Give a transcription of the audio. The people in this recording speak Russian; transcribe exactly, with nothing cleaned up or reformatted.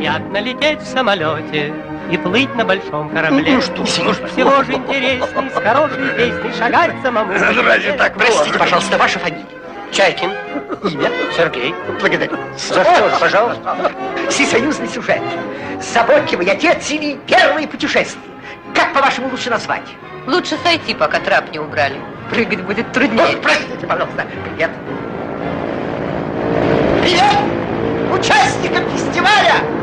приятно лететь в самолете и плыть на большом корабле. Ну что, слушай, всего же интересней, с хорошей песней шагать самому. Разве так? Простите, пожалуйста, ваша фамилия? Чайкин. Имя? Сергей. Благодарю. За что же, пожалуйста? Всесоюзный сюжет. Заботливый отец или первые путешествия. Как, по-вашему, лучше назвать? Лучше сойти, пока трап не убрали. Прыгать будет труднее. Ох, простите, пожалуйста. Привет. Привет! Участникам фестиваля